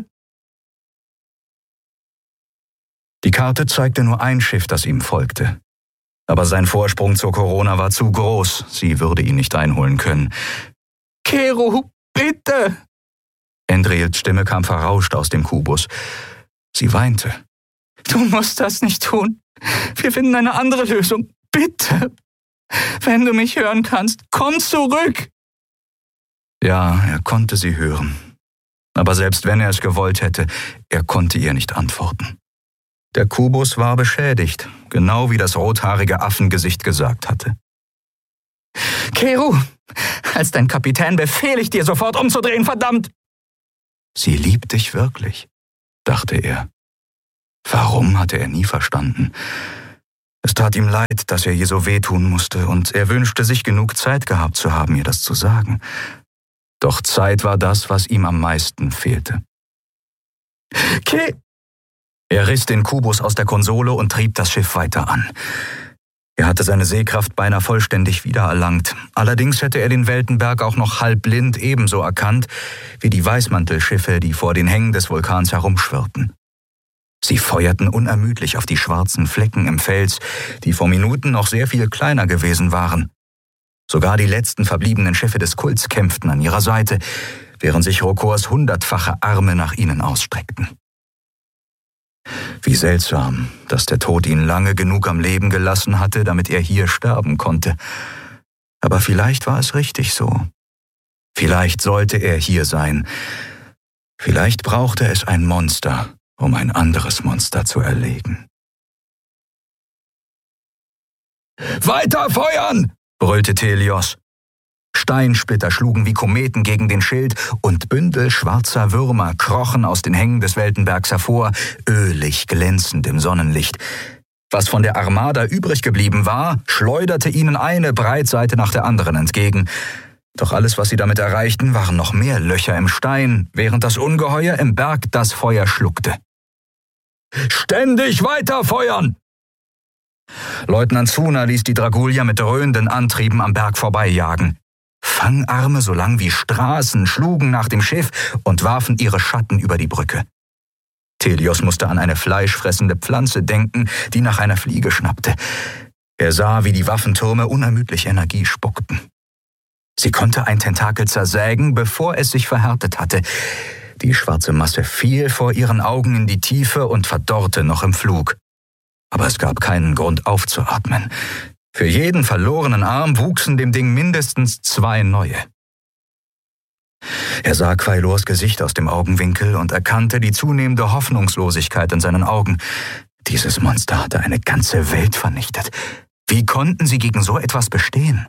Die Karte zeigte nur ein Schiff, das ihm folgte. Aber sein Vorsprung zur Corona war zu groß, sie würde ihn nicht einholen können. »Keru, bitte!« Endriels Stimme kam verrauscht aus dem Kubus. Sie weinte. »Du musst das nicht tun. Wir finden eine andere Lösung. Bitte! Wenn du mich hören kannst, komm zurück!« Ja, er konnte sie hören. Aber selbst wenn er es gewollt hätte, er konnte ihr nicht antworten. Der Kubus war beschädigt, genau wie das rothaarige Affengesicht gesagt hatte. »Keru, als dein Kapitän befehle ich dir, sofort umzudrehen, verdammt!« »Sie liebt dich wirklich«, dachte er. Warum, hatte er nie verstanden. Es tat ihm leid, dass er ihr so wehtun musste, und er wünschte sich genug Zeit gehabt zu haben, ihr das zu sagen. Doch Zeit war das, was ihm am meisten fehlte. Er riss den Kubus aus der Konsole und trieb das Schiff weiter an. Er hatte seine Sehkraft beinahe vollständig wiedererlangt. Allerdings hätte er den Weltenberg auch noch halbblind ebenso erkannt wie die Weißmantelschiffe, die vor den Hängen des Vulkans herumschwirrten. Sie feuerten unermüdlich auf die schwarzen Flecken im Fels, die vor Minuten noch sehr viel kleiner gewesen waren. Sogar die letzten verbliebenen Schiffe des Kults kämpften an ihrer Seite, während sich Rokors 100-fache Arme nach ihnen ausstreckten. Wie seltsam, dass der Tod ihn lange genug am Leben gelassen hatte, damit er hier sterben konnte. Aber vielleicht war es richtig so. Vielleicht sollte er hier sein. Vielleicht brauchte es ein Monster, um ein anderes Monster zu erlegen. »Weiter feuern!« brüllte Teleos. Steinsplitter schlugen wie Kometen gegen den Schild und Bündel schwarzer Würmer krochen aus den Hängen des Weltenbergs hervor, ölig glänzend im Sonnenlicht. Was von der Armada übrig geblieben war, schleuderte ihnen eine Breitseite nach der anderen entgegen. Doch alles, was sie damit erreichten, waren noch mehr Löcher im Stein, während das Ungeheuer im Berg das Feuer schluckte. »Ständig weiterfeuern!« Leutnant Zuna ließ die Dragulja mit dröhnenden Antrieben am Berg vorbeijagen. Fangarme so lang wie Straßen schlugen nach dem Schiff und warfen ihre Schatten über die Brücke. Teleos musste an eine fleischfressende Pflanze denken, die nach einer Fliege schnappte. Er sah, wie die Waffentürme unermüdlich Energie spuckten. Sie konnte ein Tentakel zersägen, bevor es sich verhärtet hatte. Die schwarze Masse fiel vor ihren Augen in die Tiefe und verdorrte noch im Flug. Aber es gab keinen Grund aufzuatmen. Für jeden verlorenen Arm wuchsen dem Ding mindestens 2 neue. Er sah Quailors Gesicht aus dem Augenwinkel und erkannte die zunehmende Hoffnungslosigkeit in seinen Augen. Dieses Monster hatte eine ganze Welt vernichtet. Wie konnten sie gegen so etwas bestehen?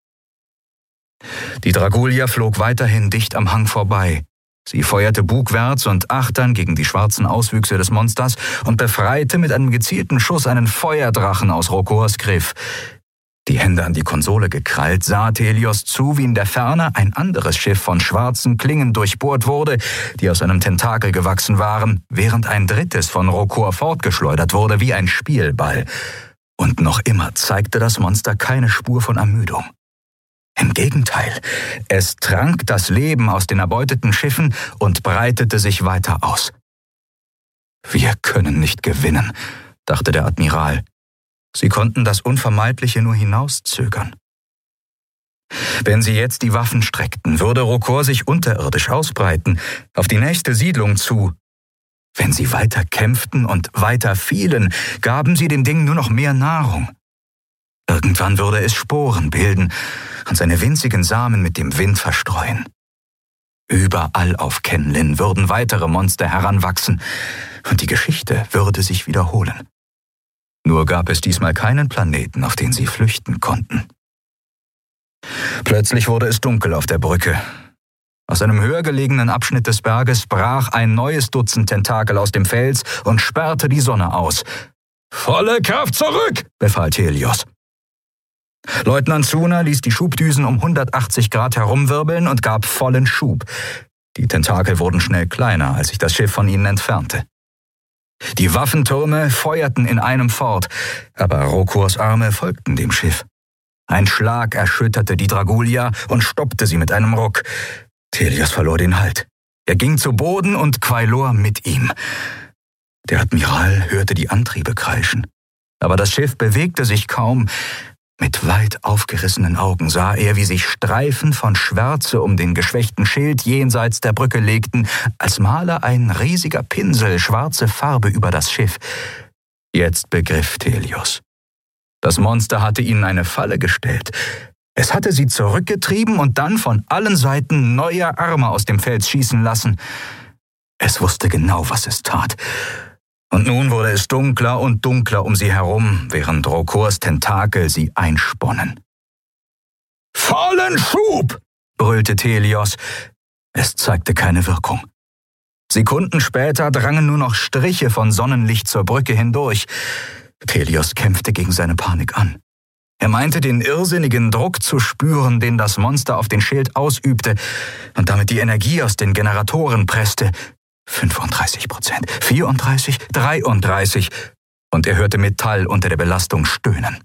Die Dragulja flog weiterhin dicht am Hang vorbei. Sie feuerte bugwärts und achtern gegen die schwarzen Auswüchse des Monsters und befreite mit einem gezielten Schuss einen Feuerdrachen aus Rokors Griff. Die Hände an die Konsole gekrallt, sah Teleos zu, wie in der Ferne ein anderes Schiff von schwarzen Klingen durchbohrt wurde, die aus einem Tentakel gewachsen waren, während ein drittes von Rokor fortgeschleudert wurde wie ein Spielball. Und noch immer zeigte das Monster keine Spur von Ermüdung. Im Gegenteil, es trank das Leben aus den erbeuteten Schiffen und breitete sich weiter aus. »Wir können nicht gewinnen«, dachte der Admiral. Sie konnten das Unvermeidliche nur hinauszögern. Wenn sie jetzt die Waffen streckten, würde Rokor sich unterirdisch ausbreiten, auf die nächste Siedlung zu. Wenn sie weiter kämpften und weiter fielen, gaben sie dem Ding nur noch mehr Nahrung. Irgendwann würde es Sporen bilden und seine winzigen Samen mit dem Wind verstreuen. Überall auf Kenlin würden weitere Monster heranwachsen. und die Geschichte würde sich wiederholen. Nur gab es diesmal keinen Planeten, auf den sie flüchten konnten. Plötzlich wurde es dunkel auf der Brücke. Aus einem höher gelegenen Abschnitt des Berges brach ein neues Dutzend Tentakel aus dem Fels und sperrte die Sonne aus. »Volle Kraft zurück«, befahl Thelios. Leutnant Suna ließ die Schubdüsen um 180 Grad herumwirbeln und gab vollen Schub. Die Tentakel wurden schnell kleiner, als sich das Schiff von ihnen entfernte. Die Waffentürme feuerten in einem fort, aber Rokurs Arme folgten dem Schiff. Ein Schlag erschütterte die Dragulia und stoppte sie mit einem Ruck. Thelios verlor den Halt. Er ging zu Boden und Quailor mit ihm. Der Admiral hörte die Antriebe kreischen. Aber das Schiff bewegte sich kaum. Mit weit aufgerissenen Augen sah er, wie sich Streifen von Schwärze um den geschwächten Schild jenseits der Brücke legten, als male ein riesiger Pinsel schwarze Farbe über das Schiff. Jetzt begriff Thelios. Das Monster hatte ihnen eine Falle gestellt. Es hatte sie zurückgetrieben und dann von allen Seiten neue Arme aus dem Fels schießen lassen. Es wusste genau, was es tat. Und nun wurde es dunkler und dunkler um sie herum, während Rokurs Tentakel sie einsponnen. »Vollen Schub!« brüllte Thelios. Es zeigte keine Wirkung. Sekunden später drangen nur noch Striche von Sonnenlicht zur Brücke hindurch. Thelios kämpfte gegen seine Panik an. Er meinte, den irrsinnigen Druck zu spüren, den das Monster auf den Schild ausübte und damit die Energie aus den Generatoren presste. 35%, 34, 33 und er hörte Metall unter der Belastung stöhnen.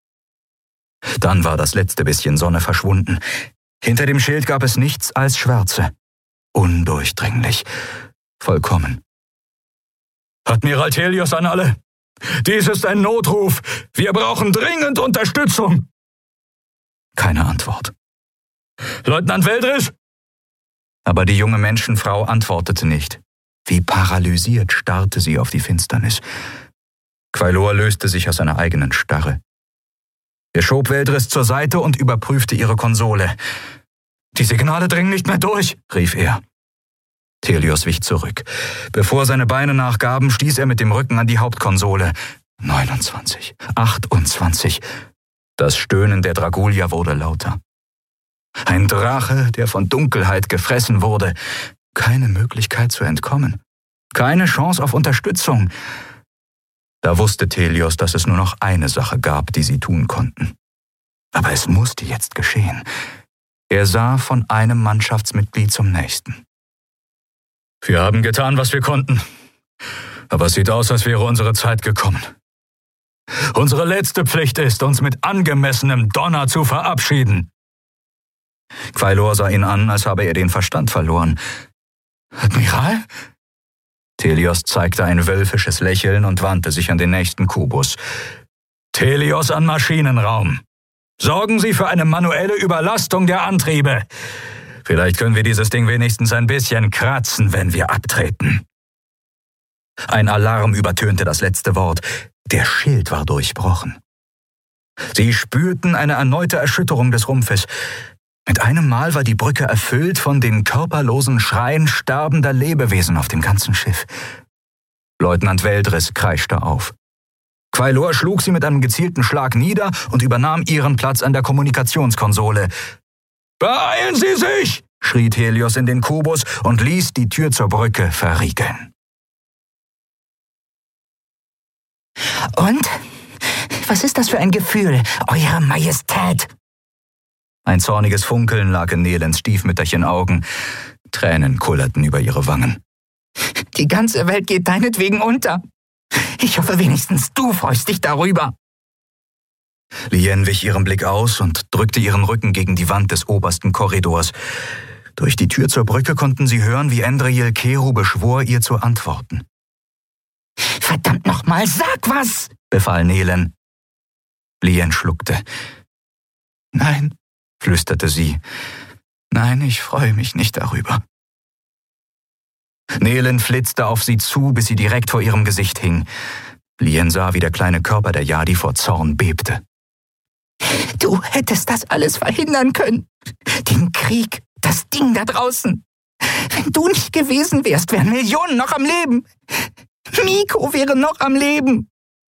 Dann war das letzte bisschen Sonne verschwunden. Hinter dem Schild gab es nichts als Schwärze. Undurchdringlich. Vollkommen. »Admiral Thelios an alle! Dies ist ein Notruf! Wir brauchen dringend Unterstützung!« Keine Antwort. »Leutnant Veldris!« Aber die junge Menschenfrau antwortete nicht. Wie paralysiert starrte sie auf die Finsternis. Quailor löste sich aus seiner eigenen Starre. Er schob Veldris zur Seite und überprüfte ihre Konsole. »Die Signale dringen nicht mehr durch«, rief er. Thelios wich zurück. Bevor seine Beine nachgaben, stieß er mit dem Rücken an die Hauptkonsole. 29, 28. Das Stöhnen der Dragulia wurde lauter. Ein Drache, der von Dunkelheit gefressen wurde. Keine Möglichkeit zu entkommen. Keine Chance auf Unterstützung. Da wusste Thelios, dass es nur noch eine Sache gab, die sie tun konnten. Aber es musste jetzt geschehen. Er sah von einem Mannschaftsmitglied zum nächsten. »Wir haben getan, was wir konnten. Aber es sieht aus, als wäre unsere Zeit gekommen. Unsere letzte Pflicht ist, uns mit angemessenem Donner zu verabschieden.« Quailor sah ihn an, als habe er den Verstand verloren. »Admiral?« Thelios zeigte ein wölfisches Lächeln und wandte sich an den nächsten Kubus. »Thelios an Maschinenraum. Sorgen Sie für eine manuelle Überlastung der Antriebe. Vielleicht können wir dieses Ding wenigstens ein bisschen kratzen, wenn wir abtreten.« Ein Alarm übertönte das letzte Wort. Der Schild war durchbrochen. Sie spürten eine erneute Erschütterung des Rumpfes. Mit einem Mal war die Brücke erfüllt von den körperlosen Schreien sterbender Lebewesen auf dem ganzen Schiff. Leutnant Veldris kreischte auf. Quailor schlug sie mit einem gezielten Schlag nieder und übernahm ihren Platz an der Kommunikationskonsole. »Beeilen Sie sich!« schrie Thelios in den Kubus und ließ die Tür zur Brücke verriegeln. »Und? Was ist das für ein Gefühl, Eure Majestät?« Ein zorniges Funkeln lag in Nelens Stiefmütterchen-Augen. Tränen kullerten über ihre Wangen. »Die ganze Welt geht deinetwegen unter. Ich hoffe wenigstens, du freust dich darüber.« Lien wich ihrem Blick aus und drückte ihren Rücken gegen die Wand des obersten Korridors. Durch die Tür zur Brücke konnten sie hören, wie Endriel Keru beschwor, ihr zu antworten. »Verdammt nochmal, sag was!« befahl Nelen. Lien schluckte. »Nein«, flüsterte sie. »Nein, ich freue mich nicht darüber.« Nelen flitzte auf sie zu, bis sie direkt vor ihrem Gesicht hing. Lien sah, wie der kleine Körper der Yadi vor Zorn bebte. »Du hättest das alles verhindern können. Den Krieg, das Ding da draußen. Wenn du nicht gewesen wärst, wären Millionen noch am Leben. Miko wäre noch am Leben.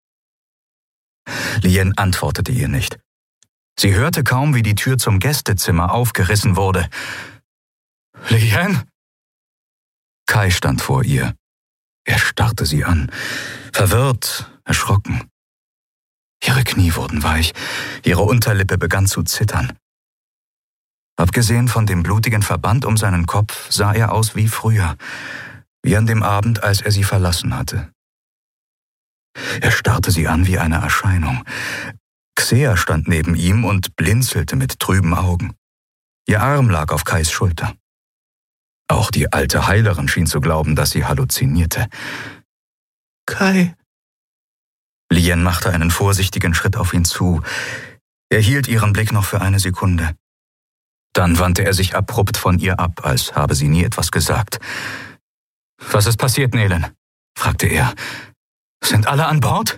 Lien antwortete ihr nicht. Sie hörte kaum, wie die Tür zum Gästezimmer aufgerissen wurde. »Lien?« Kai stand vor ihr. Er starrte sie an, verwirrt, erschrocken. Ihre Knie wurden weich, ihre Unterlippe begann zu zittern. Abgesehen von dem blutigen Verband um seinen Kopf sah er aus wie früher, wie an dem Abend, als er sie verlassen hatte. Er starrte sie an wie eine Erscheinung. Xea stand neben ihm und blinzelte mit trüben Augen. Ihr Arm lag auf Kais Schulter. Auch die alte Heilerin schien zu glauben, dass sie halluzinierte. »Kai!« Lien machte einen vorsichtigen Schritt auf ihn zu. Er hielt ihren Blick noch für eine Sekunde. Dann wandte er sich abrupt von ihr ab, als habe sie nie etwas gesagt. »Was ist passiert, Nelen?« fragte er. »Sind alle an Bord?«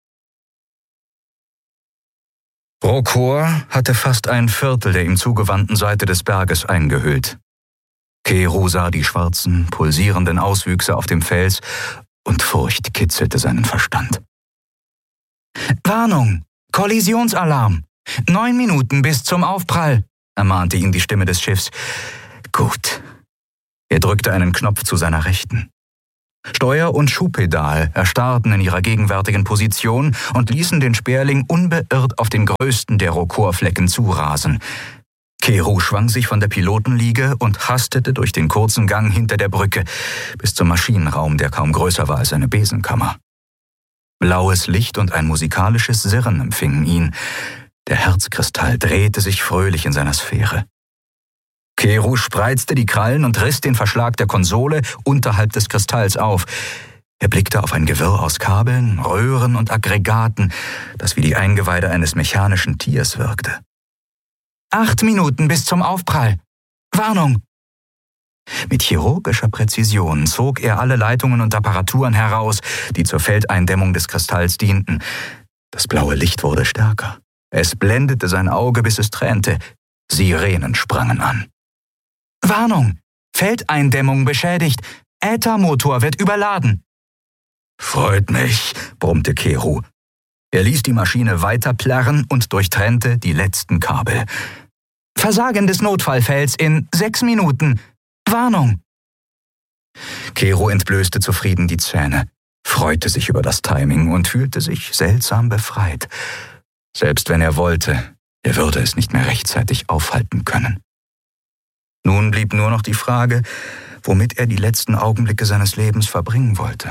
Rokor hatte fast ein Viertel der ihm zugewandten Seite des Berges eingehüllt. Keru sah die schwarzen, pulsierenden Auswüchse auf dem Fels und Furcht kitzelte seinen Verstand. »Warnung! Kollisionsalarm! 9 Minuten bis zum Aufprall«, ermahnte ihn die Stimme des Schiffs. »Gut.« Er drückte einen Knopf zu seiner Rechten. Steuer- und Schubpedal erstarrten in ihrer gegenwärtigen Position und ließen den Sperling unbeirrt auf den größten der Rokorflecken zurasen. Keru schwang sich von der Pilotenliege und hastete durch den kurzen Gang hinter der Brücke bis zum Maschinenraum, der kaum größer war als eine Besenkammer. Blaues Licht und ein musikalisches Sirren empfingen ihn. Der Herzkristall drehte sich fröhlich in seiner Sphäre. Keru spreizte die Krallen und riss den Verschlag der Konsole unterhalb des Kristalls auf. Er blickte auf ein Gewirr aus Kabeln, Röhren und Aggregaten, das wie die Eingeweide eines mechanischen Tiers wirkte. 8 Minuten bis zum Aufprall. Warnung! Mit chirurgischer Präzision zog er alle Leitungen und Apparaturen heraus, die zur Feldeindämmung des Kristalls dienten. Das blaue Licht wurde stärker. Es blendete sein Auge, bis es tränte. Sirenen sprangen an. Warnung! Feldeindämmung beschädigt. Äthermotor wird überladen. »Freut mich«, brummte Keru. Er ließ die Maschine weiter plärren und durchtrennte die letzten Kabel. »Versagen des Notfallfelds in 6 Minuten. Warnung!« Keru entblößte zufrieden die Zähne, freute sich über das Timing und fühlte sich seltsam befreit. Selbst wenn er wollte, er würde es nicht mehr rechtzeitig aufhalten können. Nun blieb nur noch die Frage, womit er die letzten Augenblicke seines Lebens verbringen wollte.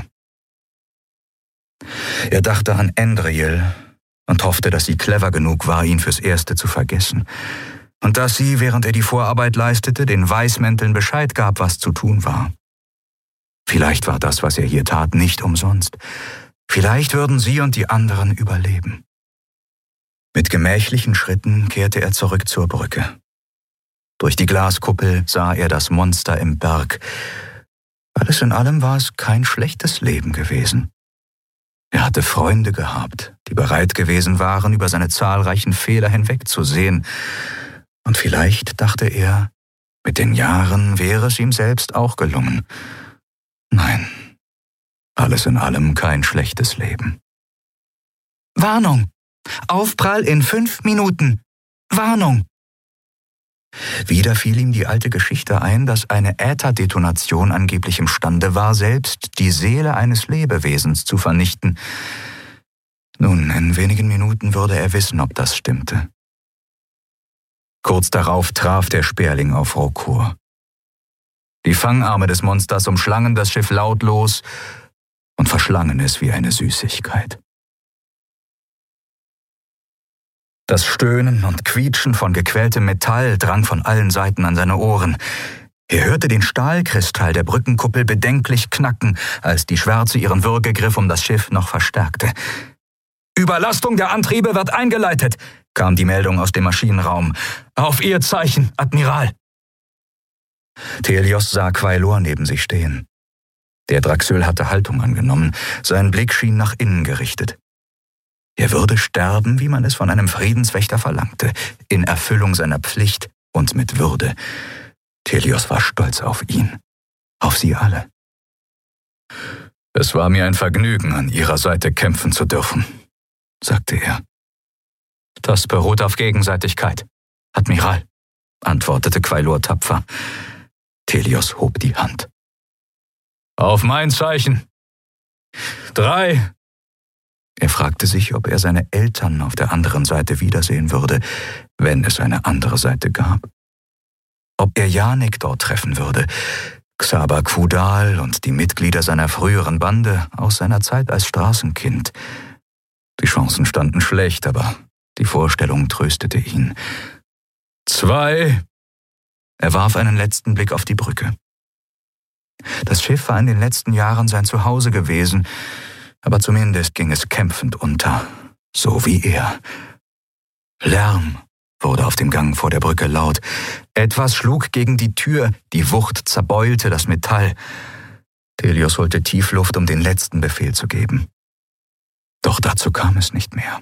Er dachte an Endriel und hoffte, dass sie clever genug war, ihn fürs Erste zu vergessen. Und dass sie, während er die Vorarbeit leistete, den Weißmänteln Bescheid gab, was zu tun war. Vielleicht war das, was er hier tat, nicht umsonst. Vielleicht würden sie und die anderen überleben. Mit gemächlichen Schritten kehrte er zurück zur Brücke. Durch die Glaskuppel sah er das Monster im Berg. Alles in allem war es kein schlechtes Leben gewesen. Er hatte Freunde gehabt, die bereit gewesen waren, über seine zahlreichen Fehler hinwegzusehen. Und vielleicht, dachte er, mit den Jahren wäre es ihm selbst auch gelungen. Nein, alles in allem kein schlechtes Leben. Warnung! Aufprall in 5 Minuten! Warnung! Wieder fiel ihm die alte Geschichte ein, dass eine Ätherdetonation angeblich imstande war, selbst die Seele eines Lebewesens zu vernichten. Nun, in wenigen Minuten würde er wissen, ob das stimmte. Kurz darauf traf der Sperling auf Rokor. Die Fangarme des Monsters umschlangen das Schiff lautlos und verschlangen es wie eine Süßigkeit. Das Stöhnen und Quietschen von gequältem Metall drang von allen Seiten an seine Ohren. Er hörte den Stahlkristall der Brückenkuppel bedenklich knacken, als die Schwärze ihren Würgegriff um das Schiff noch verstärkte. »Überlastung der Antriebe wird eingeleitet«, kam die Meldung aus dem Maschinenraum. »Auf Ihr Zeichen, Admiral!« Thelios sah Quailor neben sich stehen. Der Draxöl hatte Haltung angenommen, sein Blick schien nach innen gerichtet. Er würde sterben, wie man es von einem Friedenswächter verlangte, in Erfüllung seiner Pflicht und mit Würde. Thelios war stolz auf ihn, auf sie alle. Es war mir ein Vergnügen, an Ihrer Seite kämpfen zu dürfen, sagte er. Das beruht auf Gegenseitigkeit, Admiral, antwortete Quailor tapfer. Telios hob die Hand. Auf mein Zeichen. 3. Er fragte sich, ob er seine Eltern auf der anderen Seite wiedersehen würde, wenn es eine andere Seite gab. Ob er Janek dort treffen würde, Xaber Quudal und die Mitglieder seiner früheren Bande aus seiner Zeit als Straßenkind. Die Chancen standen schlecht, aber die Vorstellung tröstete ihn. 2. Er warf einen letzten Blick auf die Brücke. Das Schiff war in den letzten Jahren sein Zuhause gewesen, aber zumindest ging es kämpfend unter, so wie er. Lärm wurde auf dem Gang vor der Brücke laut. Etwas schlug gegen die Tür, die Wucht zerbeulte das Metall. Telios holte tief Luft, um den letzten Befehl zu geben. Doch dazu kam es nicht mehr.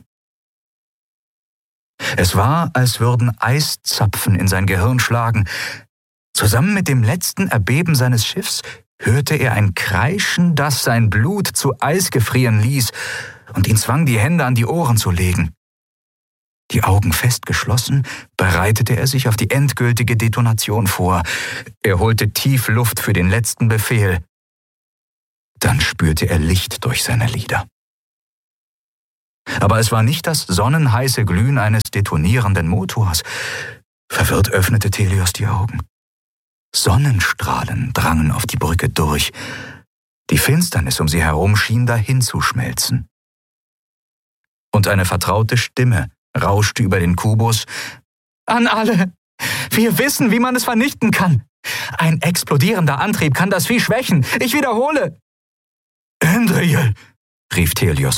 Es war, als würden Eiszapfen in sein Gehirn schlagen. Zusammen mit dem letzten Erbeben seines Schiffs hörte er ein Kreischen, das sein Blut zu Eis gefrieren ließ und ihn zwang, die Hände an die Ohren zu legen. Die Augen fest geschlossen, bereitete er sich auf die endgültige Detonation vor. Er holte tief Luft für den letzten Befehl. Dann spürte er Licht durch seine Lider. Aber es war nicht das sonnenheiße Glühen eines detonierenden Motors. Verwirrt öffnete Telios die Augen. Sonnenstrahlen drangen auf die Brücke durch. Die Finsternis um sie herum schien dahin zu schmelzen. Und eine vertraute Stimme rauschte über den Kubus. An alle! Wir wissen, wie man es vernichten kann. Ein explodierender Antrieb kann das Vieh schwächen. Ich wiederhole. Endriel, rief Telios